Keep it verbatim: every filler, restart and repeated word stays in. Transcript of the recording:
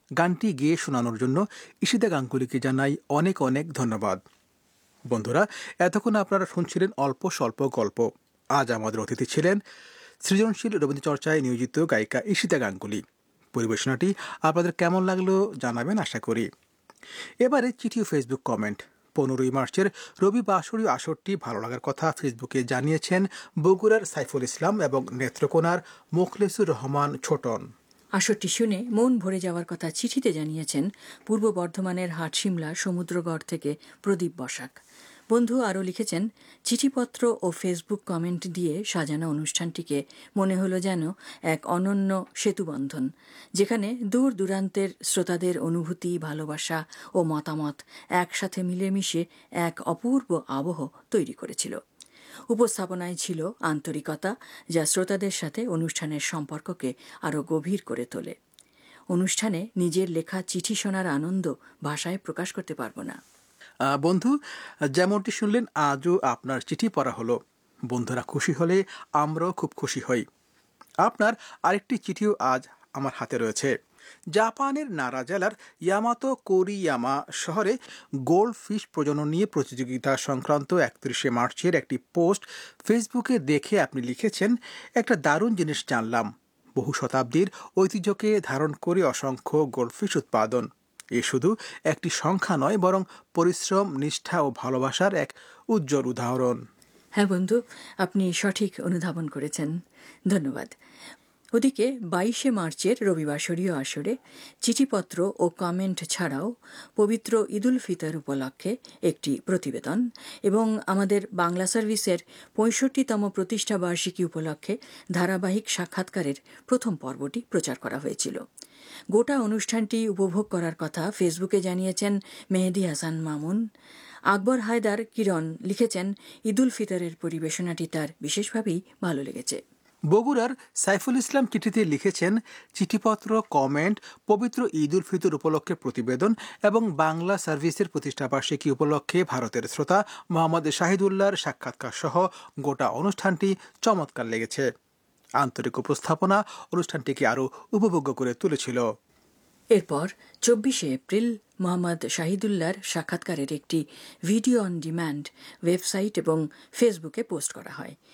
গানটি গেয়ে শোনানোর জন্য ঈশিতা গাঙ্গুলিকে জানাই অনেক অনেক ধন্যবাদ। বন্ধুরা, এতক্ষণ আপনারা শুনছিলেন অল্প স্বল্প গল্প। আজ আমাদের অতিথি ছিলেন সৃজনশীল রবীন্দ্রচর্চায় নিয়োজিত গায়িকা ঈশিতা গাঙ্গুলি। পরিবেশনাটি আপনাদের কেমন লাগলো জানাবেন আশা করি। এবারে চিঠি ও ফেসবুক কমেন্ট। পনেরোই মার্চের রবি বাসরীয় আসরটি ভালো লাগার কথা ফেসবুকে জানিয়েছেন বগুড়ার সাইফুল ইসলাম এবং নেত্রকোনার মোখলেসুর রহমান ছোটন। আসরটি শুনে মন ভরে যাওয়ার কথা চিঠিতে জানিয়েছেন পূর্ব বর্ধমানের হাটশিমলা সমুদ্রগড় থেকে প্রদীপ বসাক। বন্ধু আরও লিখেছেন, চিঠিপত্র ও ফেসবুক কমেন্ট দিয়ে সাজানো অনুষ্ঠানটিকে মনে হলো যেন এক অনন্য সেতুবন্ধন, যেখানে দূর দূরান্তের শ্রোতাদের অনুভূতি, ভালোবাসা ও মতামত একসাথে মিলেমিশে এক অপূর্ব আবহ তৈরি করেছিল। উপস্থাপনায় ছিল আন্তরিকতা, যা শ্রোতাদের সাথে অনুষ্ঠানের সম্পর্ককে আরও গভীর করে তোলে। অনুষ্ঠানে নিজের লেখা চিঠি শোনার আনন্দ ভাষায় প্রকাশ করতে পারব না। বন্ধু, যেমনটি শুনলেন, আজও আপনার চিঠি পড়া হলো। বন্ধুরা খুশি হলে আমরাও খুব খুশি হই। আপনার আরেকটি চিঠিও আজ আমার হাতে রয়েছে। জাপানের নারা জেলার ইয়ামাতো কোরিয়ামা শহরে গোল্ড ফিশ প্রজনন নিয়ে প্রতিযোগিতা সংক্রান্ত একত্রিশে মার্চের একটি পোস্ট ফেসবুকে দেখে আপনি লিখেছেন, একটা দারুণ জিনিস জানলাম, বহু শতাব্দীর ঐতিহ্যকে ধারণ করে অসংখ্য গোল্ডফিশ উৎপাদন। এ শুধু একটি সংখ্যা নয়, বরং পরিশ্রম, নিষ্ঠা ও ভালোবাসার এক উজ্জ্বল উদাহরণ। হ্যাঁ বন্ধু, আপনি সঠিক অনুধাবন করেছেন, ধন্যবাদ। ওদিকে বাইশে মার্চের রবিবাসরীয় আসরে চিঠিপত্র ও কমেন্ট ছাড়াও পবিত্র ঈদুল ফিতর উপলক্ষে একটি প্রতিবেদন এবং আমাদের বাংলা সার্ভিসের পঁয়ষট্টিতম প্রতিষ্ঠা বার্ষিকী উপলক্ষে ধারাবাহিক সাক্ষাৎকারের প্রথম পর্বটি প্রচার করা হয়েছিল। গোটা অনুষ্ঠানটি উপভোগ করার কথা ফেসবুকে জানিয়েছেন মেহেদী হাসান মামুন। আকবর হায়দার কিরণ লিখেছেন, ঈদুল ফিতরের পরিবেশনাটি তার বিশেষভাবেই ভালো লেগেছে। বগুড়ার সাইফুল ইসলাম চিঠিতে লিখেছেন, চিঠিপত্র, কমেন্ট, পবিত্র ঈদ উল ফিতর উপলক্ষে প্রতিবেদন এবং বাংলা সার্ভিসের প্রতিষ্ঠাবার্ষিকী উপলক্ষে ভারতের শ্রোতা মোহাম্মদ শাহিদুল্লাহর সাক্ষাৎকার সহ গোটা অনুষ্ঠানটি চমৎকার লেগেছে। আন্তরিক উপস্থাপনা অনুষ্ঠানটিকে আরও উপভোগ্য করে তুলেছিল। এরপর চব্বিশে এপ্রিল মোহাম্মদ শাহিদুল্লাহর সাক্ষাৎকারের একটি ভিডিও অন ডিম্যান্ড ওয়েবসাইট এবং ফেসবুকে পোস্ট করা হয়।